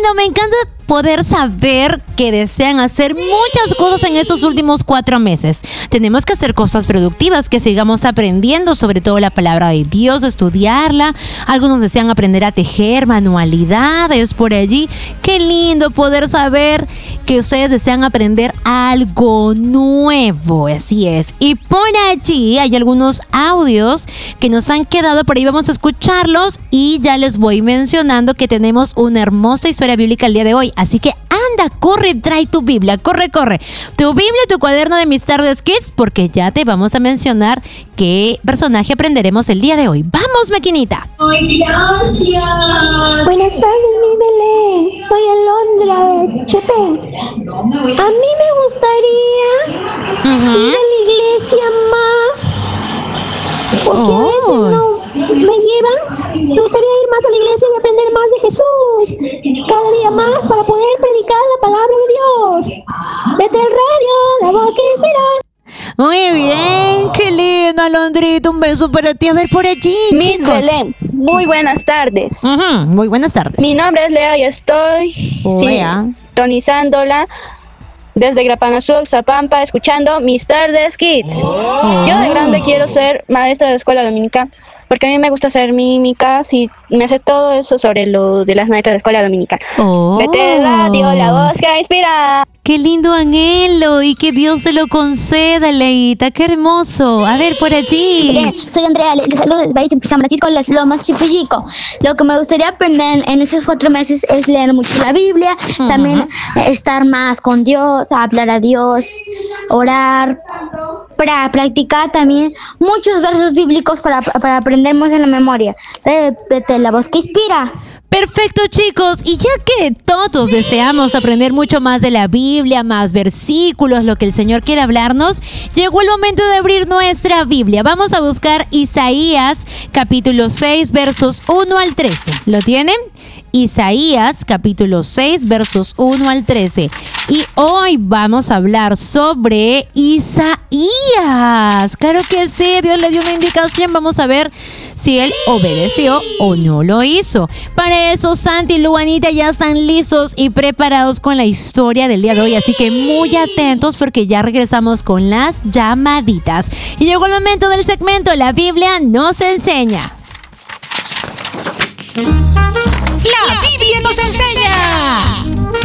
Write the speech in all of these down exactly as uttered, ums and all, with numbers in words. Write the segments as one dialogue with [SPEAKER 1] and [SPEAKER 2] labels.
[SPEAKER 1] Angelo, me encanta poder saber que desean hacer muchas cosas en estos últimos cuatro meses. Tenemos que hacer cosas productivas, que sigamos aprendiendo sobre todo la palabra de Dios, estudiarla. Algunos desean aprender a tejer, manualidades por allí. Qué lindo poder saber que ustedes desean aprender algo nuevo, así es. Y por allí hay algunos audios que nos han quedado, por ahí vamos a escucharlos y ya les voy mencionando que tenemos una hermosa historia bíblica el día de hoy. Así que anda, corre, trae tu Biblia, corre, corre. Tu Biblia, tu cuaderno de Mis Tardes Kids, porque ya te vamos a mencionar qué personaje aprenderemos el día de hoy. ¡Vamos, maquinita!
[SPEAKER 2] ¡Ay, gracias!
[SPEAKER 3] Buenas tardes, mi Belén. Soy Alondra de Chepén. A mí me gustaría
[SPEAKER 1] Uh-huh.
[SPEAKER 3] ir a la iglesia más, porque
[SPEAKER 1] Oh.
[SPEAKER 3] a veces no me llevan. Me gustaría ir más a la iglesia y aprender más de Jesús, cada día más, para poder predicar la palabra de Dios. Desde el radio, la voz que inspira.
[SPEAKER 1] Muy bien, qué lindo, Alondrita. Un beso para ti. A ver, por allí,
[SPEAKER 4] Miss
[SPEAKER 1] chicos.
[SPEAKER 4] Belén, muy buenas tardes.
[SPEAKER 1] Ujú, muy buenas tardes.
[SPEAKER 4] Mi nombre es Lea y estoy
[SPEAKER 1] Hola.
[SPEAKER 4] sintonizándola desde Grapán Sur, Zapampa, escuchando Mis Tardes Kids. Yo de grande quiero ser maestra de escuela dominical, porque a mí me gusta hacer mímicas y me sé todo eso sobre lo de las maestras de escuela dominical.
[SPEAKER 1] Oh.
[SPEAKER 4] Vete el radio, la voz que inspira.
[SPEAKER 1] Qué lindo anhelo y que Dios te lo conceda, Leita. Qué hermoso. A ver, por allí.
[SPEAKER 3] Bien, soy Andrea, le le saludo del país de San Francisco, Las Lomas, Chipillico. Lo que me gustaría aprender en esos cuatro meses es leer mucho la Biblia,
[SPEAKER 1] Ujú.
[SPEAKER 3] también eh, estar más con Dios, hablar a Dios, orar, para practicar también muchos versos bíblicos para, para aprender más en la memoria. Repete la voz que inspira.
[SPEAKER 1] Perfecto, chicos. Y ya que todos deseamos aprender mucho más de la Biblia, más versículos, lo que el Señor quiere hablarnos, llegó el momento de abrir nuestra Biblia. Vamos a buscar Isaías, capítulo seis, versos uno al trece. ¿Lo tienen? Isaías, capítulo seis, versos uno al trece. Y hoy vamos a hablar sobre Isaías. Claro que sí, Dios le dio una indicación. Vamos a ver si él obedeció o no lo hizo. Para eso, Santi y Luanita ya están listos y preparados con la historia del día de hoy. Así que muy atentos porque ya regresamos con las llamaditas. Y llegó el momento del segmento La Biblia nos enseña.
[SPEAKER 5] La Biblia nos enseña.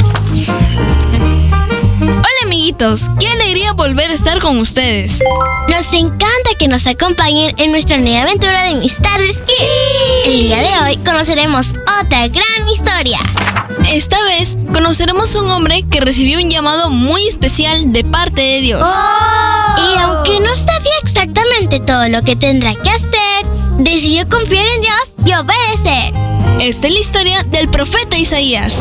[SPEAKER 6] Hola amiguitos, qué alegría volver a estar con ustedes.
[SPEAKER 7] Nos encanta que nos acompañen en nuestra nueva aventura de Mis Tardes Kids. El día de hoy conoceremos otra gran historia.
[SPEAKER 6] Esta vez conoceremos a un hombre que recibió un llamado muy especial de parte de Dios.
[SPEAKER 7] Y aunque no sabía exactamente todo lo que tendrá que hacer, decidió confiar en Dios y obedecer.
[SPEAKER 6] Esta es la historia del profeta Isaías.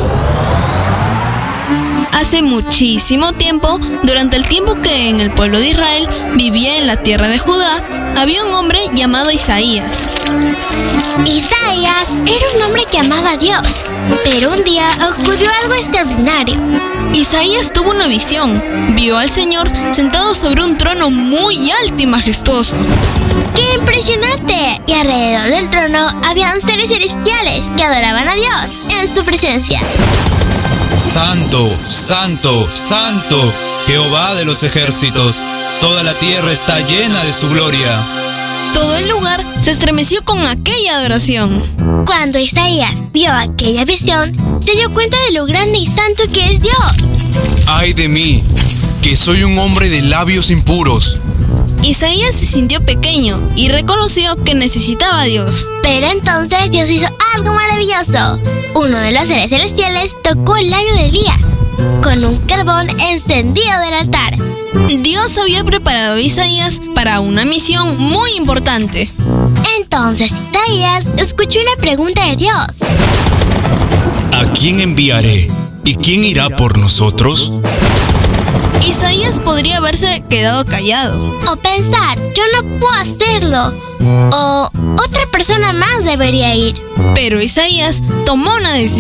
[SPEAKER 6] Hace muchísimo tiempo, durante el tiempo que en el pueblo de Israel vivía en la tierra de Judá, había un hombre llamado Isaías.
[SPEAKER 7] Isaías era un hombre que amaba a Dios, pero un día ocurrió algo extraordinario.
[SPEAKER 6] Isaías tuvo una visión. Vio al Señor sentado sobre un trono muy alto y majestuoso.
[SPEAKER 7] ¡Qué impresionante! Y alrededor del trono habían seres celestiales que adoraban a Dios en su presencia.
[SPEAKER 8] Santo, santo, santo, Jehová de los ejércitos. Toda la tierra está llena de su gloria.
[SPEAKER 6] Todo el lugar se estremeció con aquella adoración.
[SPEAKER 7] Cuando Isaías vio aquella visión, se dio cuenta de lo grande y santo que es Dios.
[SPEAKER 9] ¡Ay de mí, que soy un hombre de labios impuros!
[SPEAKER 6] Isaías se sintió pequeño y reconoció que necesitaba a Dios.
[SPEAKER 7] Pero entonces Dios hizo algo maravilloso. Uno de los seres celestiales tocó el labio de Elías con un carbón encendido del altar.
[SPEAKER 6] Dios había preparado a Isaías para una misión muy importante.
[SPEAKER 7] Entonces Isaías escuchó una pregunta de Dios.
[SPEAKER 9] ¿A quién enviaré? ¿Y quién irá por nosotros?
[SPEAKER 6] Isaías podría haberse quedado callado.
[SPEAKER 7] O pensar, yo no puedo hacerlo. O otra persona más debería ir.
[SPEAKER 6] Pero Isaías tomó una decisión.